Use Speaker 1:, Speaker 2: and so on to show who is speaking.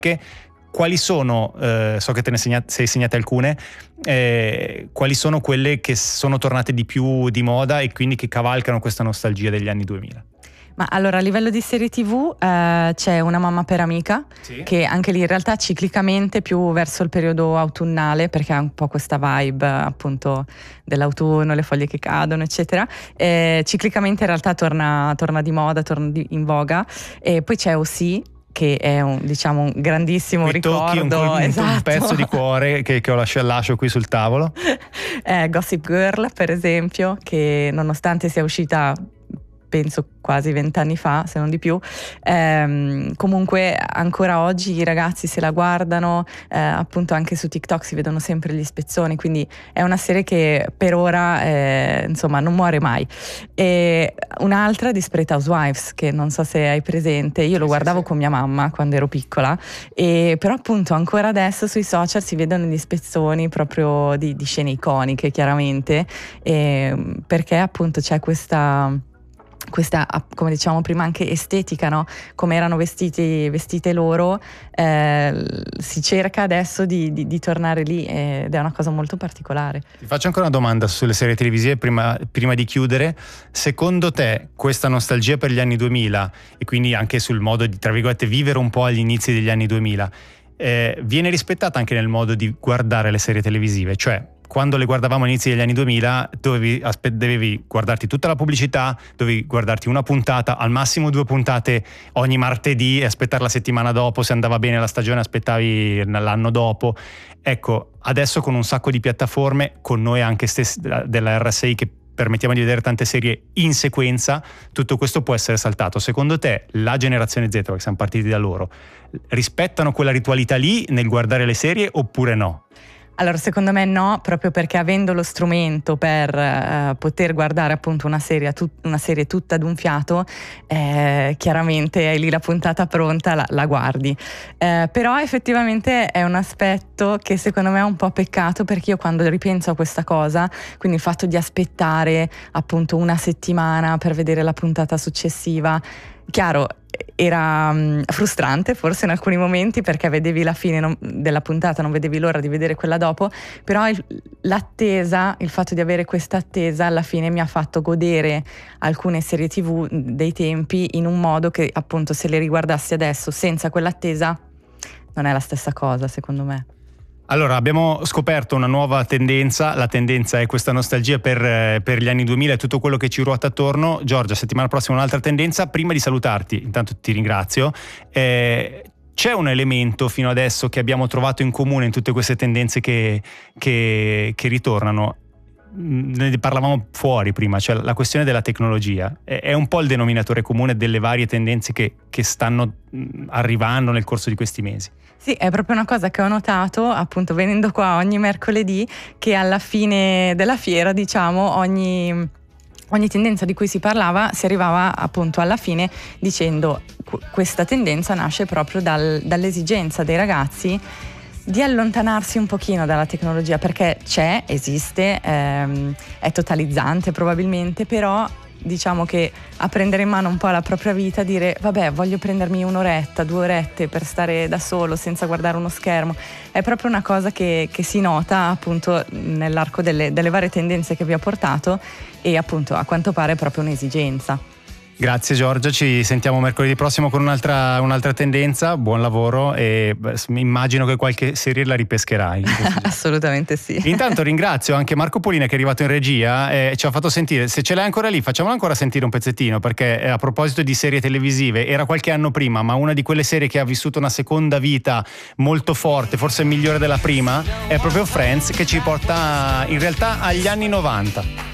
Speaker 1: Quali sono, so che te ne sei segnate alcune, quali sono quelle che sono tornate di più di moda e quindi che cavalcano questa nostalgia degli anni 2000?
Speaker 2: Ma allora, a livello di serie TV c'è Una mamma per amica,
Speaker 1: sì,
Speaker 2: che anche lì in realtà ciclicamente più verso il periodo autunnale, perché ha un po' questa vibe appunto dell'autunno, le foglie che cadono eccetera, ciclicamente in realtà torna di moda, in voga. E poi c'è O.C., che è un grandissimo ricordo,
Speaker 1: un pezzo di cuore che lascio qui sul tavolo.
Speaker 2: Gossip Girl, per esempio, che nonostante sia uscita penso quasi 20 anni fa, se non di più, comunque ancora oggi i ragazzi se la guardano, appunto anche su TikTok si vedono sempre gli spezzoni, quindi è una serie che per ora insomma non muore mai. E un'altra, Desperate Housewives, che non so se hai presente, io lo guardavo con mia mamma quando ero piccola, però appunto ancora adesso sui social si vedono gli spezzoni proprio di scene iconiche, chiaramente, perché appunto c'è questa, come dicevamo prima, anche estetica, no? Come erano vestite loro, si cerca adesso di tornare lì, ed è una cosa molto particolare.
Speaker 1: Ti faccio ancora una domanda sulle serie televisive prima di chiudere. Secondo te questa nostalgia per gli anni 2000 e quindi anche sul modo di, tra virgolette, vivere un po' agli inizi degli anni 2000 viene rispettata anche nel modo di guardare le serie televisive? Cioè, quando le guardavamo all'inizio degli anni 2000 dovevi guardarti tutta la pubblicità, dovevi guardarti una puntata, al massimo 2 puntate ogni martedì e aspettare la settimana dopo, se andava bene la stagione aspettavi l'anno dopo. Ecco, adesso con un sacco di piattaforme, con noi anche della RSI che permettiamo di vedere tante serie in sequenza, tutto questo può essere saltato. Secondo te la generazione Z, perché siamo partiti da loro, rispettano quella ritualità lì nel guardare le serie oppure no?
Speaker 2: Allora, secondo me no, proprio perché avendo lo strumento per poter guardare appunto una serie tutta ad un fiato, chiaramente hai lì la puntata pronta, la guardi. Però effettivamente è un aspetto che secondo me è un po' peccato, perché io quando ripenso a questa cosa, quindi il fatto di aspettare appunto una settimana per vedere la puntata successiva, chiaro, era frustrante forse in alcuni momenti, perché vedevi la fine della puntata, non vedevi l'ora di vedere quella dopo, però l'attesa, il fatto di avere questa attesa alla fine mi ha fatto godere alcune serie TV dei tempi in un modo che appunto se le riguardassi adesso senza quell'attesa non è la stessa cosa, secondo me.
Speaker 1: Allora, abbiamo scoperto una nuova tendenza, la tendenza è questa nostalgia per gli anni 2000 e tutto quello che ci ruota attorno. Giorgia, settimana prossima un'altra tendenza. Prima di salutarti, intanto ti ringrazio, c'è un elemento fino adesso che abbiamo trovato in comune in tutte queste tendenze che ritornano. Ne parlavamo fuori prima, cioè la questione della tecnologia è un po' il denominatore comune delle varie tendenze che stanno arrivando nel corso di questi mesi.
Speaker 2: Sì, è proprio una cosa che ho notato appunto venendo qua ogni mercoledì, che alla fine della fiera, diciamo, ogni tendenza di cui si parlava si arrivava appunto alla fine dicendo questa tendenza nasce proprio dall'esigenza dei ragazzi di allontanarsi un pochino dalla tecnologia, perché esiste, è totalizzante probabilmente, però diciamo che a prendere in mano un po' la propria vita, dire vabbè, voglio prendermi 1 oretta, 2 orette per stare da solo senza guardare uno schermo, è proprio una cosa che si nota appunto nell'arco delle varie tendenze che vi ho portato, e appunto a quanto pare è proprio un'esigenza.
Speaker 1: Grazie Giorgia, ci sentiamo mercoledì prossimo con un'altra tendenza. Buon lavoro e immagino che qualche serie la ripescherai.
Speaker 2: Assolutamente sì.
Speaker 1: Intanto ringrazio anche Marco Polina che è arrivato in regia e ci ha fatto sentire, se ce l'hai ancora lì facciamolo ancora sentire un pezzettino, perché a proposito di serie televisive, era qualche anno prima, ma una di quelle serie che ha vissuto una seconda vita molto forte, forse migliore della prima, è proprio Friends, che ci porta in realtà agli anni 90.